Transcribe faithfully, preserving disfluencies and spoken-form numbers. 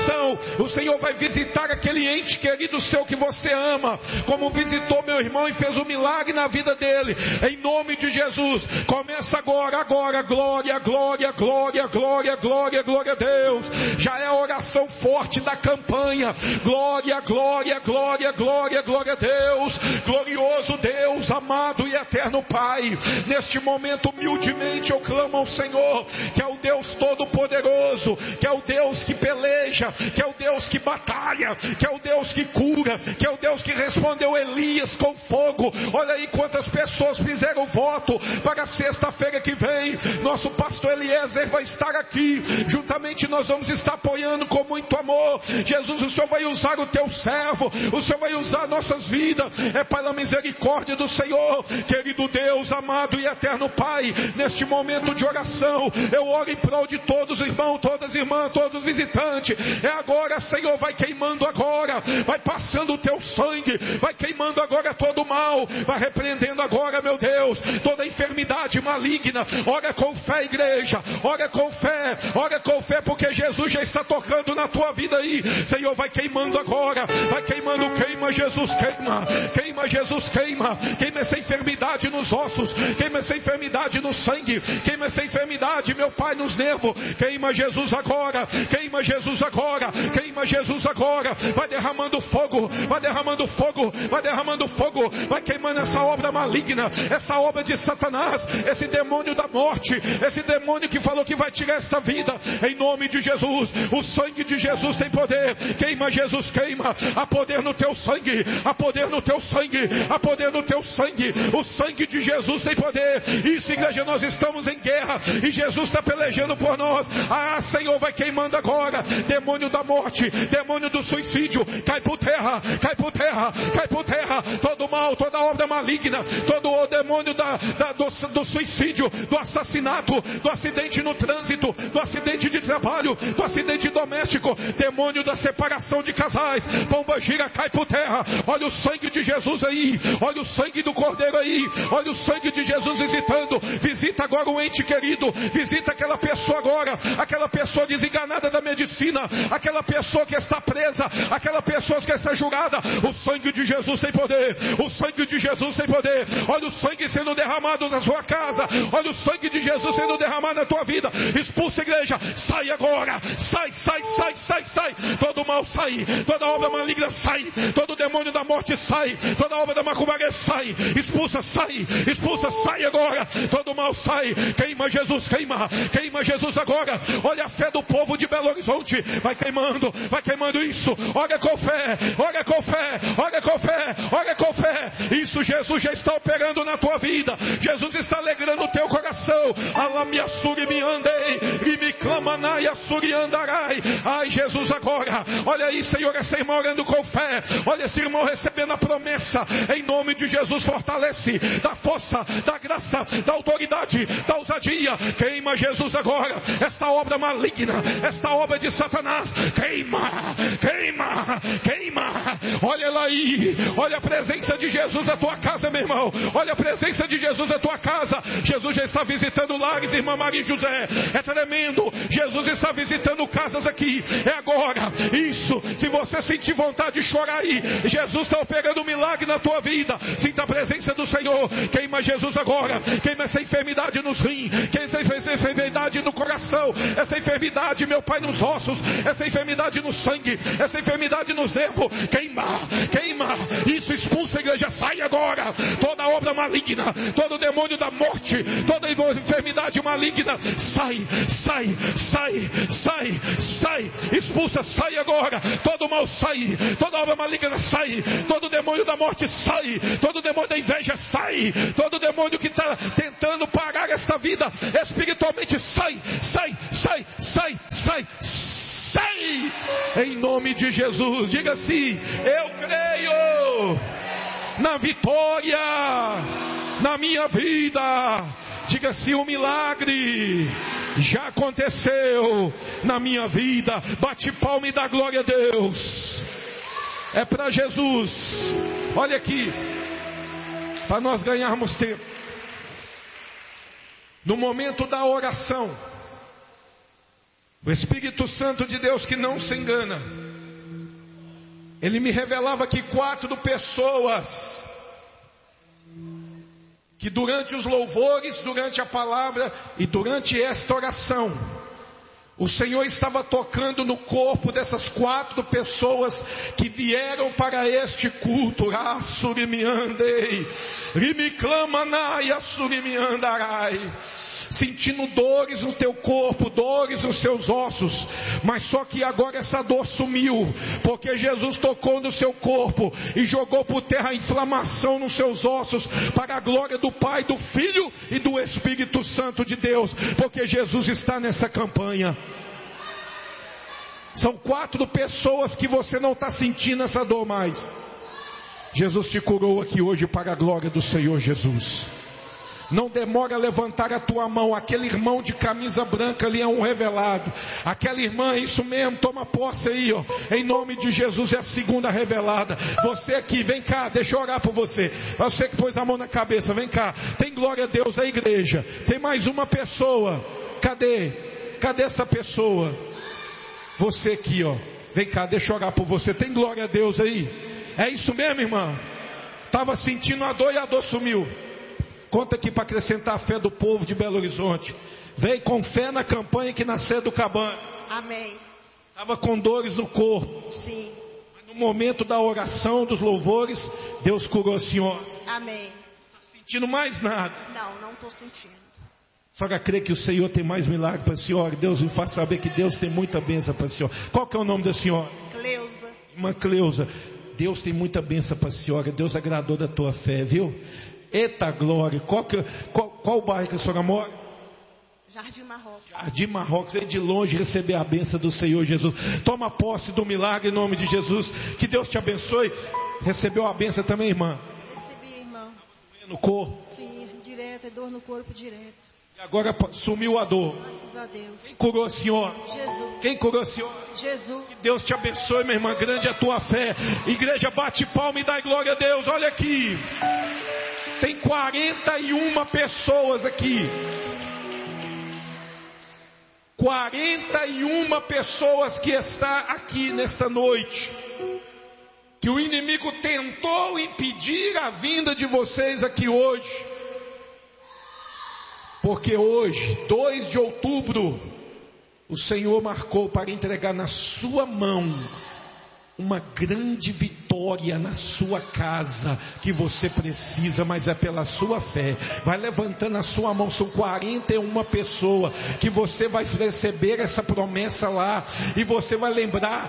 oração, o Senhor vai visitar aquele ente querido seu que você ama, como visitou meu irmão e fez um milagre na vida dele, em nome de Jesus. Começa agora, agora, glória, glória, glória, glória, glória, glória a Deus. Já é a oração forte da campanha, glória, glória, glória, glória, glória a Deus. Glorioso Deus, amado e eterno Pai, neste momento humildemente eu clamo ao Senhor, que é o Deus todo-poderoso, que é o Deus que peleja, que é o Deus que batalha, que é o Deus que cura, que é o Deus que respondeu Elias com fogo. Olha aí quantas pessoas fizeram voto para sexta-feira que vem. Nosso pastor Eliezer vai estar aqui, juntamente nós vamos estar apoiando com muito amor. Jesus, o Senhor vai usar o teu servo, o Senhor vai usar nossas vidas, é para a misericórdia do Senhor. Querido Deus, amado e eterno Pai, neste momento de oração, eu oro em prol de todos os irmãos, todas as irmãs, todos os visitantes. É agora, Senhor, vai queimando agora, vai passando o teu sangue, vai queimando agora todo o mal, vai repreendendo agora, meu Deus, toda enfermidade maligna. Ora com fé, igreja, ora com fé, ora com fé, porque Jesus já está tocando na tua vida aí. Senhor, vai queimando agora, vai queimando, queima Jesus, queima, queima Jesus, queima, queima essa enfermidade nos ossos, queima essa enfermidade no sangue, queima essa enfermidade, meu Pai, nos nervos. Queima Jesus agora, queima Jesus agora, queima Jesus agora, vai derramando fogo, vai derramando fogo, vai derramando fogo, vai queimando essa obra maligna, essa obra de Satanás, esse demônio da morte, esse demônio que falou que vai tirar esta vida, em nome de Jesus. O sangue de Jesus tem poder, queima Jesus, queima, há poder no teu sangue, há poder no teu sangue, há poder no teu sangue, o sangue de Jesus tem poder. Isso, igreja, nós estamos em guerra e Jesus está pelejando por nós. Ah, Senhor, vai queimando agora, demônio da morte, demônio do suicídio, cai por terra, cai por terra, cai por terra, todo mal, toda obra maligna, todo o demônio da, da, do, do suicídio, do assassinato, do acidente no trânsito, do acidente de trabalho, do acidente doméstico, demônio da separação de casais, pomba gira, cai por terra. Olha o sangue de Jesus aí, olha o sangue do Cordeiro aí, olha o sangue de Jesus visitando. Visita agora o ente querido, visita aquela pessoa agora, aquela pessoa desenganada da medicina, aquela pessoa que está presa, aquela pessoa que está julgada. O sangue de Jesus tem poder, o sangue de Jesus tem poder. Olha o sangue sendo derramado na sua casa, olha o sangue de Jesus sendo derramado na tua vida. Expulsa, igreja, sai agora, sai, sai, sai, sai, sai, todo mal sai, toda obra maligna sai, todo demônio da morte sai, toda obra da macumbaria sai, expulsa, sai, expulsa, sai agora, todo mal sai. Queima Jesus, queima, queima Jesus agora. Olha a fé do povo de Belo Horizonte, vai queimando, vai queimando isso. Olha com fé, olha com fé, olha com fé, olha com fé. Isso, Jesus já está operando na tua vida, Jesus está alegrando o teu coração. Alamiassuri me andei, e me clamanai assuri andarai. Ai, Jesus agora, olha aí, Senhor, essa irmã orando com fé, olha esse irmão recebendo a promessa, em nome de Jesus. Fortalece, da força, da graça, da autoridade, da ousadia. Queima Jesus agora, esta obra maligna, esta obra de Satanás, queima, queima, queima. Olha lá aí, olha a presença de Jesus na tua casa, meu irmão, olha a presença de Jesus na tua casa. Jesus já está visitando lares, irmã Maria e José, é tremendo. Jesus está visitando casas aqui, é agora. Isso, se você sentir vontade de chorar aí, Jesus está operando um milagre na tua vida. Sinta a presença do Senhor. Queima Jesus agora, queima essa enfermidade nos rins, queima essa enfermidade no coração, essa enfermidade, meu Pai, nos ossos, essa enfermidade no sangue, essa enfermidade nos nervos. Queima, queima, isso, expulsa, a igreja, sai agora, toda obra maligna, todo demônio da morte, toda enfermidade maligna, sai, sai, sai, sai, sai, expulsa, sai agora, todo mal sai, toda obra maligna sai, todo demônio da morte sai, todo demônio da inveja sai, todo demônio que está tentando parar esta vida espiritualmente, sai, sai, sai, sai, sai, sai, em nome de Jesus. Diga assim: eu creio na vitória na minha vida. Diga assim: o milagre já aconteceu na minha vida. Bate palma e dá glória a Deus. É para Jesus. Olha aqui, para nós ganharmos tempo. No momento da oração, O Espírito Santo de Deus que não se engana, ele me revelava que quatro pessoas que durante os louvores, durante a palavra e durante esta oração, o Senhor estava tocando no corpo dessas quatro pessoas que vieram para este culto. Sentindo dores no teu corpo, dores nos seus ossos, mas só que agora essa dor sumiu, porque Jesus tocou no seu corpo e jogou por terra a inflamação nos seus ossos, para a glória do Pai, do Filho e do Espírito Santo de Deus, porque Jesus está nessa campanha. São quatro pessoas que você não está sentindo essa dor mais. Jesus te curou aqui hoje para a glória do Senhor Jesus. Não demora a levantar a tua mão. Aquele irmão de camisa branca ali é um revelado. Aquela irmã, é isso mesmo, toma posse aí, ó. Em nome de Jesus, é a segunda revelada. Você aqui, vem cá, deixa eu orar por você. Você que pôs a mão na cabeça, vem cá. Tem glória a Deus, a igreja. Tem mais uma pessoa. Cadê? Cadê essa pessoa? Você aqui, ó. Vem cá, deixa eu orar por você. Tem glória a Deus aí? É isso mesmo, irmã? Estava sentindo a dor e a dor sumiu. Conta aqui para acrescentar a fé do povo de Belo Horizonte. Vem com fé na campanha que nasceu do Cabana. Amém. Estava com dores no corpo. Sim. Mas no momento da oração, dos louvores, Deus curou a senhora. Amém. Não está sentindo mais nada? Não, não estou sentindo. A senhora crê que o Senhor tem mais milagre para a senhora? Deus me faz saber que Deus tem muita bênção para a senhora. Qual que é o nome da senhora? Cleusa. Irmã Cleusa. Deus tem muita bênção para a senhora. Deus agradou da tua fé, viu? Eita glória. Qual, que, qual, qual bairro que a senhora mora? Jardim Marrocos. Jardim Marrocos. É de longe receber a bênção do Senhor Jesus. Toma posse do milagre em nome de Jesus. Que Deus te abençoe. Recebeu a bênção também, irmã? Recebi, irmão. No corpo? Sim, direto. É dor no corpo direto. E agora sumiu a dor. Graças a Deus. Quem curou a senhora? Jesus. Quem curou a senhora? Jesus. Que Deus te abençoe, minha irmã. Grande é a tua fé. Igreja, bate palma e dá glória a Deus. Olha aqui. Tem quarenta e uma pessoas aqui. quarenta e uma pessoas que está aqui nesta noite. Que o inimigo tentou impedir a vinda de vocês aqui hoje. Porque hoje, dois de outubro, o Senhor marcou para entregar na sua mão uma grande vitória na sua casa, que você precisa, mas é pela sua fé. Vai levantando a sua mão, são quarenta e uma pessoas, que você vai receber essa promessa lá, e você vai lembrar